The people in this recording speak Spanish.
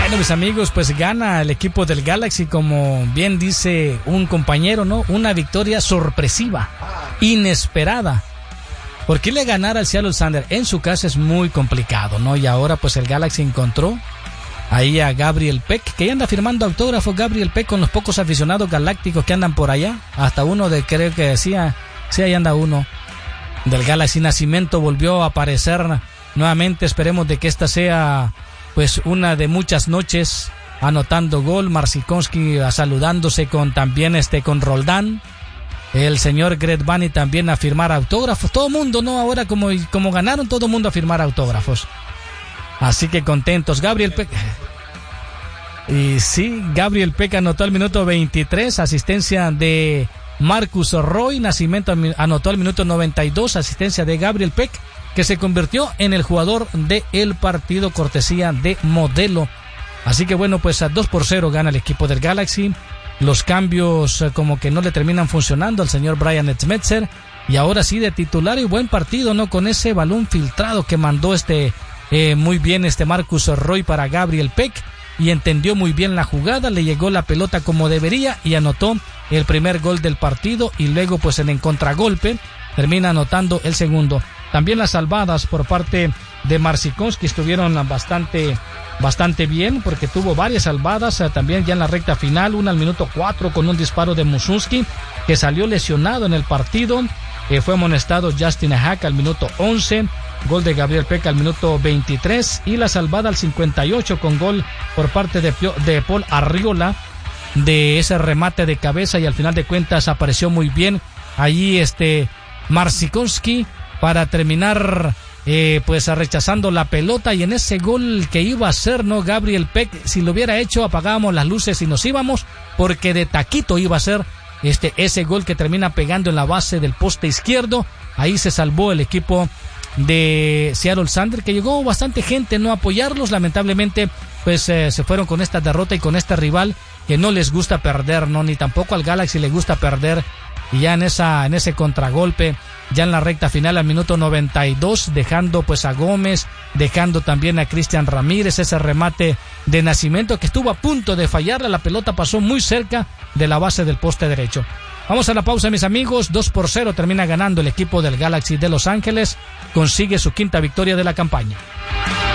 Bueno, mis amigos, pues gana el equipo del Galaxy, como bien dice un compañero, ¿no? Una victoria sorpresiva, inesperada. Porque le ganar al Seattle Sounders en su casa es muy complicado, ¿no? Y ahora pues el Galaxy encontró ahí a Gabriel Peck, que ya anda firmando autógrafos. Gabriel Peck, con los pocos aficionados galácticos que andan por allá. Hasta uno de, creo que decía, sí, ahí anda uno del Galaxy. Nascimento volvió a aparecer nuevamente. Esperemos de que esta sea pues una de muchas noches anotando gol. Marcinkonski saludándose con también con Roldán. El señor Greg Vanney también a firmar autógrafos. Todo mundo, ¿no? Ahora como ganaron, todo mundo a firmar autógrafos. Así que contentos. Gabriel Peck. Y sí, Gabriel Peck anotó al minuto 23, asistencia de Marcus Roy. Nascimento anotó al minuto 92, asistencia de Gabriel Peck, que se convirtió en el jugador del partido, cortesía de Modelo. Así que bueno, pues a 2-0 gana el equipo del Galaxy. Los cambios como que no le terminan funcionando al señor Brian Schmetzer. Y ahora sí de titular, y buen partido, ¿no? Con ese balón filtrado que mandó muy bien Marcus Roy para Gabriel Peck. Y entendió muy bien la jugada, le llegó la pelota como debería y anotó el primer gol del partido. Y luego pues en el contragolpe termina anotando el segundo. También las salvadas por parte de Marcinkonski estuvieron bastante bien, porque tuvo varias salvadas también ya en la recta final. Una al minuto 4 con un disparo de Musunski, que salió lesionado en el partido. Fue amonestado Justin Hack al minuto 11. Gol de Gabriel Peck al minuto 23. Y la salvada al 58 con gol por parte de Paul Arriola, de ese remate de cabeza. Y al final de cuentas apareció muy bien allí Marcinkonski para terminar pues rechazando la pelota. Y en ese gol que iba a hacer, ¿no? Gabriel Peck, si lo hubiera hecho, apagábamos las luces y nos íbamos, porque de taquito iba a ser ese gol que termina pegando en la base del poste izquierdo. Ahí se salvó el equipo de Seattle Sounders, que llegó bastante gente, ¿no?, a apoyarlos. Lamentablemente pues se fueron con esta derrota y con este rival que no les gusta perder, ¿no? Ni tampoco al Galaxy le gusta perder. Y ya en ese contragolpe, ya en la recta final al minuto 92, dejando pues a Gómez, dejando también a Cristian Ramírez, ese remate de Nascimento que estuvo a punto de fallarle. La pelota pasó muy cerca de la base del poste derecho. Vamos a la pausa, mis amigos. 2-0 termina ganando el equipo del Galaxy de Los Ángeles. Consigue su quinta victoria de la campaña.